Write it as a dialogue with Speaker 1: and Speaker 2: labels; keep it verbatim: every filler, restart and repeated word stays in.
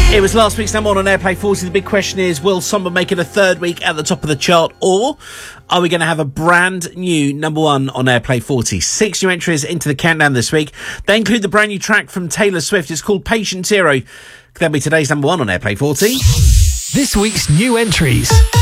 Speaker 1: It was last week's number one on Airplay forty. The big question is, will Samba make it a third week at the top of the chart, or are we going to have a brand new number one on Airplay forty? Six new entries into the countdown this week. They include the brand new track from Taylor Swift. It's called Patient Zero. That'll be today's number one on Airplay forty.
Speaker 2: This week's new entries.